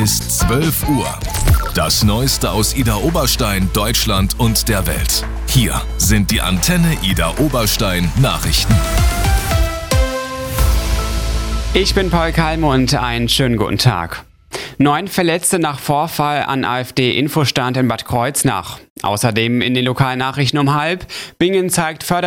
Ist 12 Uhr. Das Neueste aus Idar-Oberstein, Deutschland und der Welt. Hier sind die Antenne Idar-Oberstein Nachrichten. Ich bin Paul Kalme und einen schönen guten Tag. 9 Verletzte nach Vorfall an AfD-Infostand in Bad Kreuznach. Außerdem in den lokalen Nachrichten um 12:30. Bingen zeigt